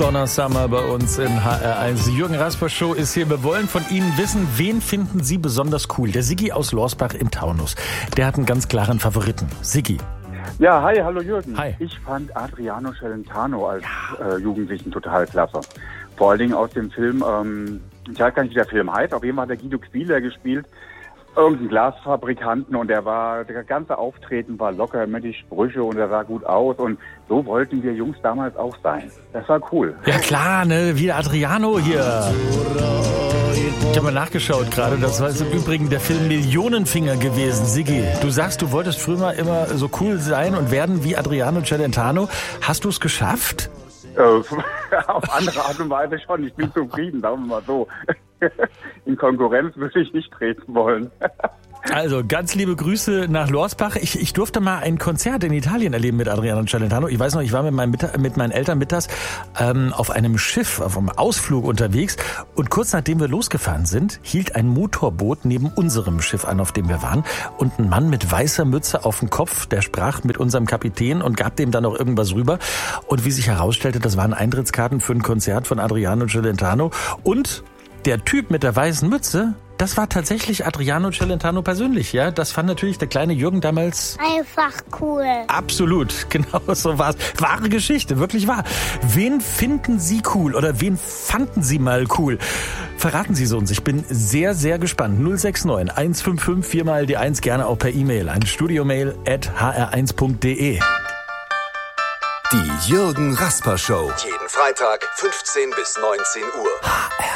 Donna Summer bei uns in HR1. Die Jürgen Rasper Show ist hier. Wir wollen von Ihnen wissen, wen finden Sie besonders cool? Der Siggi aus Lorsbach im Taunus. Der hat einen ganz klaren Favoriten. Siggi. Ja, hi, hallo Jürgen. Hi. Ich fand Adriano Celentano als Jugendlichen total klasse. Vor allen Dingen aus dem Film, ich weiß gar nicht, wie der Film heißt, auf jeden Fall hat der Guido Quieler gespielt, irgendein Glasfabrikanten, und der ganze Auftreten war locker, immer die Sprüche, und er sah gut aus, und so wollten wir Jungs damals auch sein. Das war cool. Ja klar, ne, wie der Adriano hier. Ich habe mal nachgeschaut gerade, das war im Übrigen der Film Millionenfinger gewesen. Siggi, du sagst, du wolltest früher mal immer so cool sein und werden wie Adriano Celentano. Hast du es geschafft? Auf andere Art und Weise schon. Ich bin zufrieden, sagen wir mal so. In Konkurrenz würde ich nicht treten wollen. Also ganz liebe Grüße nach Lorsbach. Ich durfte mal ein Konzert in Italien erleben mit Adriano Celentano. Ich weiß noch, ich war mit meinen Eltern mittags auf einem Schiff, auf einem Ausflug unterwegs. Und kurz nachdem wir losgefahren sind, hielt ein Motorboot neben unserem Schiff an, auf dem wir waren. Und ein Mann mit weißer Mütze auf dem Kopf, der sprach mit unserem Kapitän und gab dem dann noch irgendwas rüber. Und wie sich herausstellte, das waren Eintrittskarten für ein Konzert von Adriano Celentano. Und der Typ mit der weißen Mütze, das war tatsächlich Adriano Celentano persönlich, ja. Das fand natürlich der kleine Jürgen damals einfach cool. Absolut, genau so war's. Wahre Geschichte, wirklich wahr. Wen finden Sie cool oder wen fanden Sie mal cool? Verraten Sie es uns. Ich bin sehr, sehr gespannt. 069 155 4 mal die 1, gerne auch per E-Mail an studiomail@hr1.de. Die Jürgen Rasper Show. Jeden Freitag 15 bis 19 Uhr.